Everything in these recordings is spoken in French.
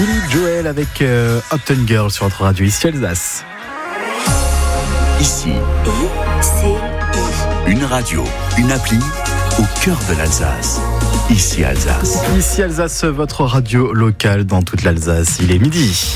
Billy Joel avec Upton Girl sur notre radio ici Alsace. Ici, une radio, une appli au cœur de l'Alsace. Ici Alsace. Ici Alsace, votre radio locale dans toute l'Alsace. Il est midi.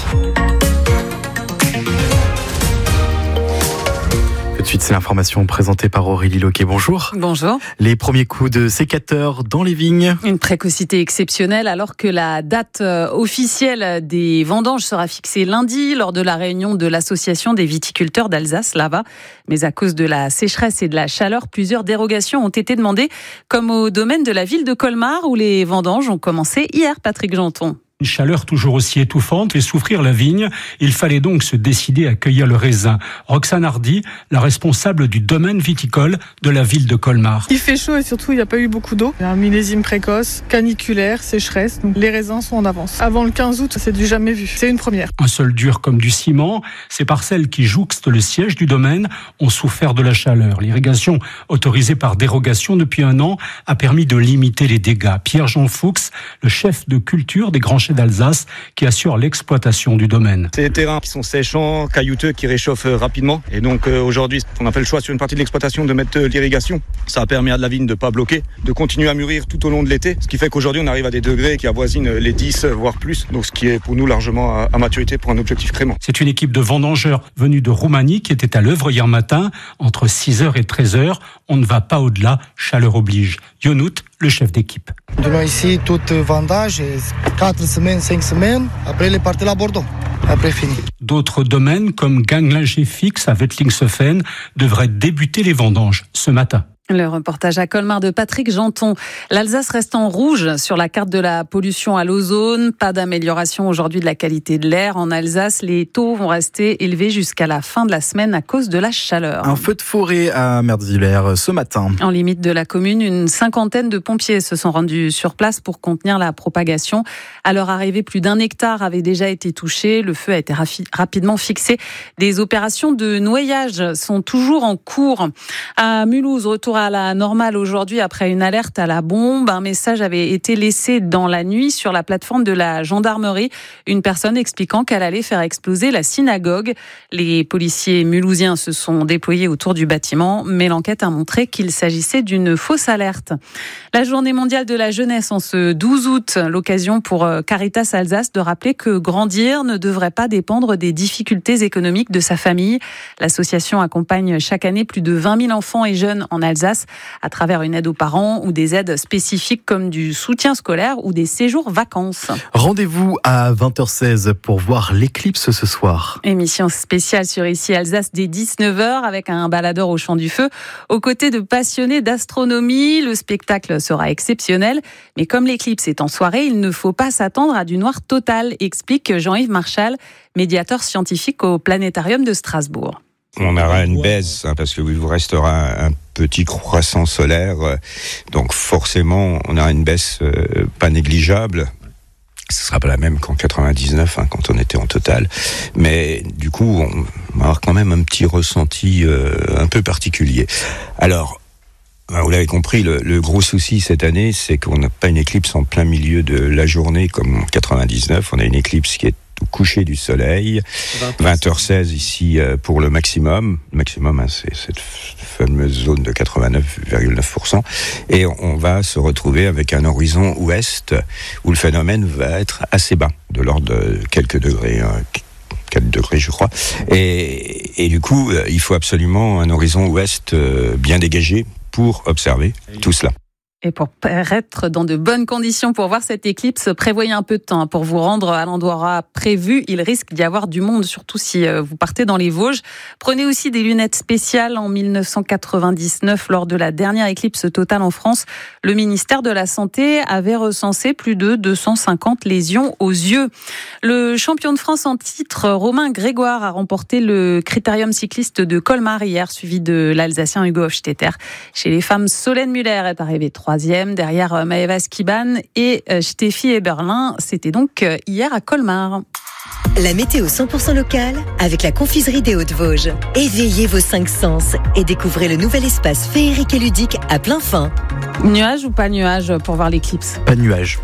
Tout de suite, c'est l'information présentée par Aurélie Loquet. Bonjour. Bonjour. Les premiers coups de sécateur dans les vignes. Une précocité exceptionnelle alors que la date officielle des vendanges sera fixée lundi lors de la réunion de l'association des viticulteurs d'Alsace, l'AVA. Mais à cause de la sécheresse et de la chaleur, plusieurs dérogations ont été demandées, comme au domaine de la ville de Colmar où les vendanges ont commencé hier, Patrick Janton. Une chaleur toujours aussi étouffante fait souffrir la vigne. Il fallait donc se décider à cueillir le raisin. Roxane Hardy, la responsable du domaine viticole de la ville de Colmar. Il fait chaud et surtout il n'y a pas eu beaucoup d'eau. Il y a un millésime précoce, caniculaire, sécheresse. Donc les raisins sont en avance. Avant le 15 août, c'est du jamais vu. C'est une première. Un sol dur comme du ciment. Ces parcelles qui jouxtent le siège du domaine ont souffert de la chaleur. L'irrigation autorisée par dérogation depuis 1 an a permis de limiter les dégâts. Pierre-Jean Fuchs, le chef de culture des Grands d'Alsace qui assure l'exploitation du domaine. C'est des terrains qui sont séchants, caillouteux, qui réchauffent rapidement. Et donc aujourd'hui, on a fait le choix sur une partie de l'exploitation de mettre l'irrigation. Ça a permis à de la vigne de ne pas bloquer, de continuer à mûrir tout au long de l'été. Ce qui fait qu'aujourd'hui, on arrive à des degrés qui avoisinent les 10, voire plus. Donc ce qui est pour nous largement à maturité pour un objectif crémant. C'est une équipe de vendangeurs venus de Roumanie qui était à l'œuvre hier matin. Entre 6h et 13h, on ne va pas au-delà, chaleur oblige. Yonout, le chef d'équipe. De nous ici, toute vendage, 4 semaines, 5 semaines, après les parties à Bordeaux. Après fini. D'autres domaines comme Ganglinger-Fix à Wettlingshofen devraient débuter les vendanges ce matin. Le reportage à Colmar de Patrick Janton. L'Alsace reste en rouge sur la carte de la pollution à l'ozone. Pas d'amélioration aujourd'hui de la qualité de l'air. En Alsace, les taux vont rester élevés jusqu'à la fin de la semaine à cause de la chaleur. Un feu de forêt à Mertzwiller ce matin. En limite de la commune, une 50aine de pompiers se sont rendus sur place pour contenir la propagation. À leur arrivée, plus d'1 hectare avait déjà été touché. Le feu a été rapidement fixé. Des opérations de noyage sont toujours en cours. À Mulhouse, retour à la normale aujourd'hui après une alerte à la bombe. Un message avait été laissé dans la nuit sur la plateforme de la gendarmerie. Une personne expliquant qu'elle allait faire exploser la synagogue. Les policiers mulhousiens se sont déployés autour du bâtiment, mais l'enquête a montré qu'il s'agissait d'une fausse alerte. La journée mondiale de la jeunesse en ce 12 août, l'occasion pour Caritas Alsace de rappeler que grandir ne devrait pas dépendre des difficultés économiques de sa famille. L'association accompagne chaque année plus de 20 000 enfants et jeunes en Alsace à travers une aide aux parents ou des aides spécifiques comme du soutien scolaire ou des séjours vacances. Rendez-vous à 20h16 pour voir l'éclipse ce soir. Émission spéciale sur Ici Alsace dès 19h avec un baladeur au champ du feu. Aux côtés de passionnés d'astronomie, le spectacle sera exceptionnel. Mais comme l'éclipse est en soirée, il ne faut pas s'attendre à du noir total, explique Jean-Yves Marchal, médiateur scientifique au Planétarium de Strasbourg. On aura une baisse parce qu'il vous restera un petit croissant solaire, donc forcément on aura une baisse pas négligeable. Ce sera pas la même qu'en 99 quand on était en total, mais du coup on va avoir quand même un petit ressenti un peu particulier. Alors vous l'avez compris, le gros souci cette année, c'est qu'on n'a pas une éclipse en plein milieu de la journée comme en 99. On a une éclipse qui est au coucher du soleil, 20h16 ici pour le maximum. Le maximum, c'est cette fameuse zone de 89,9%. Et on va se retrouver avec un horizon ouest où le phénomène va être assez bas, de l'ordre de quelques degrés. 4 degrés, je crois. Et du coup, il faut absolument un horizon ouest bien dégagé pour observer tout cela. Et pour être dans de bonnes conditions pour voir cette éclipse, prévoyez un peu de temps pour vous rendre à l'endroit prévu. Il risque d'y avoir du monde, surtout si vous partez dans les Vosges. Prenez aussi des lunettes spéciales. En 1999, lors de la dernière éclipse totale en France, le ministère de la Santé avait recensé plus de 250 lésions aux yeux. Le champion de France en titre, Romain Grégoire, a remporté le critérium cycliste de Colmar hier, suivi de l'Alsacien Hugo Hofstetter. Chez les femmes, Solène Muller est arrivée 3e, derrière Maëva Skiban et Steffi Eberlin. C'était donc hier à Colmar. La météo 100% locale avec la confiserie des Hauts-de-Vosges. Éveillez vos 5 sens et découvrez le nouvel espace féerique et ludique à plein fin. Nuage ou pas nuage pour voir l'éclipse ? Pas de nuage.